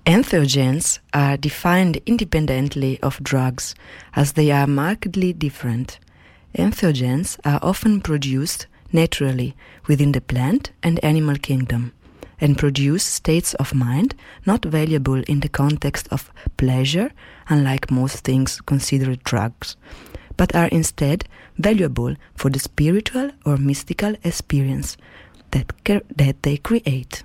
Entheogens are defined independently of drugs, as they are markedly different. Entheogens are often produced naturally within the plant and animal kingdom, and produce states of mind not valuable in the context of pleasure, unlike most things considered drugs, but are instead valuable for the spiritual or mystical experience that they create.